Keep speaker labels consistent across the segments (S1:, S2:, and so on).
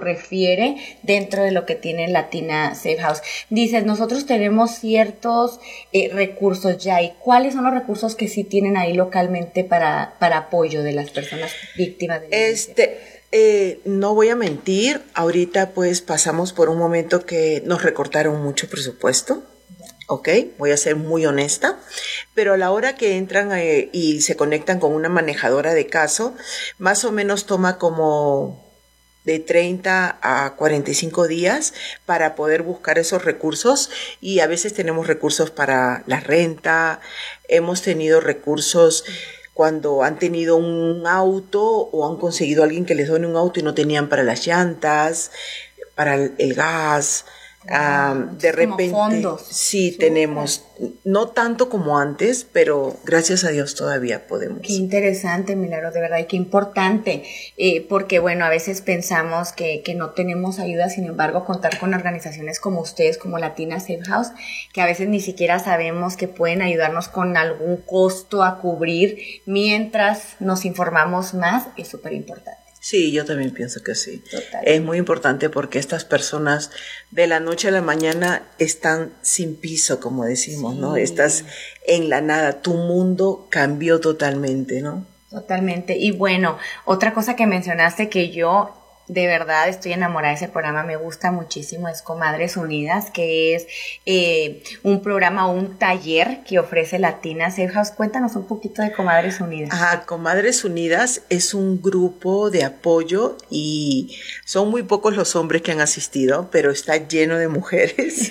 S1: refiere dentro de lo que tiene Latina Safe House. Dices, nosotros tenemos ciertos recursos ya, ¿y cuáles son los recursos que sí tienen ahí localmente para apoyo de las personas víctimas de violencia?
S2: No voy a mentir, ahorita pues pasamos por un momento que nos recortaron mucho presupuesto. Ok, voy a ser muy honesta, pero a la hora que entran y se conectan con una manejadora de caso, más o menos toma como de 30 a 45 días para poder buscar esos recursos, y a veces tenemos recursos para la renta, hemos tenido recursos cuando han tenido un auto o han conseguido a alguien que les done un auto y no tenían para las llantas, para el gas. De repente,
S1: fondos.
S2: Sí, tenemos, no tanto como antes, pero gracias a Dios todavía podemos.
S1: Qué interesante, Milagros, de verdad, y qué importante, porque bueno, a veces pensamos que no tenemos ayuda, sin embargo, contar con organizaciones como ustedes, como Latina Safe House, que a veces ni siquiera sabemos que pueden ayudarnos con algún costo a cubrir mientras nos informamos más, es súper importante.
S2: Sí, yo también pienso que sí.
S1: Totalmente.
S2: Es muy importante porque estas personas de la noche a la mañana están sin piso, como decimos, sí, ¿no? Estás en la nada, tu mundo cambió totalmente, ¿no?
S1: Totalmente. Y bueno, otra cosa que mencionaste que yo de verdad estoy enamorada de ese programa, me gusta muchísimo, es Comadres Unidas, que es un programa, un taller que ofrece Latina Safe House. Cuéntanos un poquito de Comadres Unidas.
S2: Comadres Unidas es un grupo de apoyo y son muy pocos los hombres que han asistido, pero está lleno de mujeres.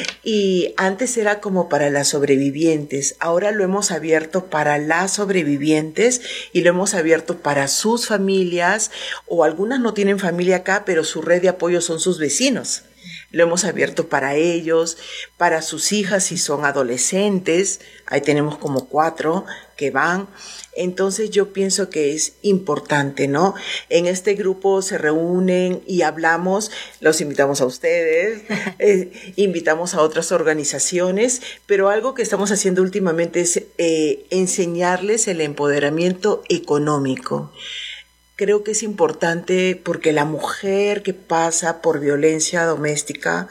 S2: Y antes era como para las sobrevivientes, ahora lo hemos abierto para las sobrevivientes y lo hemos abierto para sus familias, o algunas no tienen familia acá, pero su red de apoyo son sus vecinos. Lo hemos abierto para ellos, para sus hijas si son adolescentes. Ahí tenemos como 4 que van. Entonces yo pienso que es importante, ¿no? En este grupo se reúnen y hablamos, los invitamos a ustedes, invitamos a otras organizaciones, pero algo que estamos haciendo últimamente es enseñarles el empoderamiento económico. Creo que es importante porque la mujer que pasa por violencia doméstica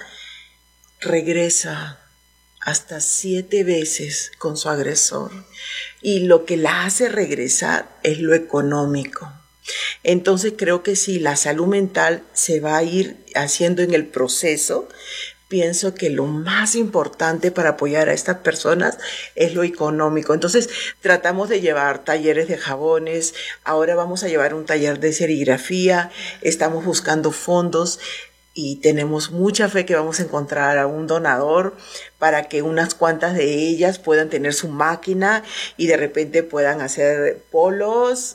S2: regresa hasta 7 veces con su agresor, y lo que la hace regresar es lo económico. Entonces creo que si la salud mental se va a ir haciendo en el proceso, pienso que lo más importante para apoyar a estas personas es lo económico. Entonces tratamos de llevar talleres de jabones, ahora vamos a llevar un taller de serigrafía, estamos buscando fondos y tenemos mucha fe que vamos a encontrar a un donador para que unas cuantas de ellas puedan tener su máquina y de repente puedan hacer polos,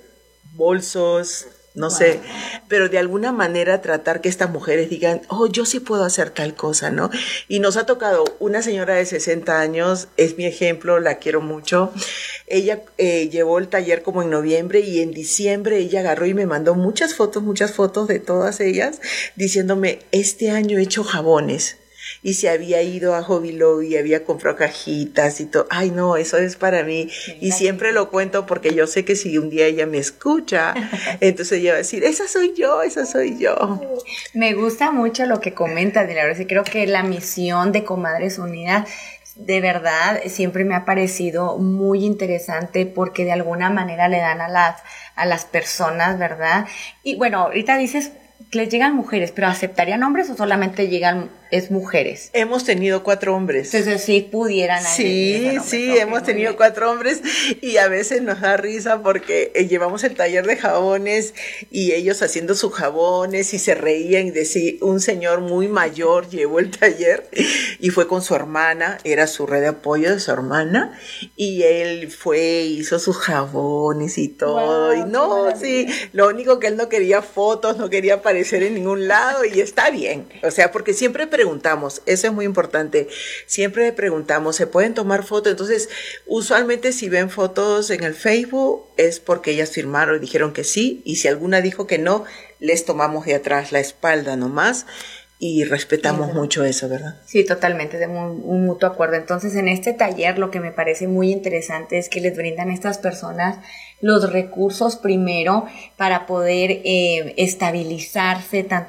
S2: bolsos, no sé, pero de alguna manera tratar que estas mujeres digan, oh, yo sí puedo hacer tal cosa, ¿no? Y nos ha tocado una señora de 60 años, es mi ejemplo, la quiero mucho. Ella llevó el taller como en noviembre y en diciembre ella agarró y me mandó muchas fotos de todas ellas, diciéndome, este año he hecho jabones. Y se había ido a Hobby Lobby y había comprado cajitas y todo. Ay, no, eso es para mí. Y siempre lo cuento porque yo sé que si un día ella me escucha, entonces ella va a decir, esa soy yo, esa soy yo.
S1: Me gusta mucho lo que comentas, Milagros, y creo que la misión de Comadres Unidas de verdad siempre me ha parecido muy interesante porque de alguna manera le dan a las personas, ¿verdad? Y bueno, ahorita dices que les llegan mujeres, pero ¿aceptarían hombres o solamente llegan mujeres?
S2: Hemos tenido 4 hombres.
S1: Entonces sí pudieran.
S2: Sí, hemos tenido 4 hombres y a veces nos da risa porque llevamos el taller de jabones y ellos haciendo sus jabones y se reían y decían, un señor muy mayor llevó el taller y fue con su hermana, era su red de apoyo de su hermana, y él fue, hizo sus jabones y todo. Wow, y no, sí, lo único que él no quería fotos, no quería aparecer en ningún lado, y está bien, o sea, porque siempre preguntamos, eso es muy importante, siempre preguntamos, ¿se pueden tomar fotos? Entonces, usualmente si ven fotos en el Facebook es porque ellas firmaron y dijeron que sí, y si alguna dijo que no, les tomamos de atrás la espalda nomás, y respetamos mucho eso, ¿verdad?
S1: Sí, totalmente, de un mutuo acuerdo. Entonces, en este taller lo que me parece muy interesante es que les brindan a estas personas los recursos primero para poder estabilizarse tanto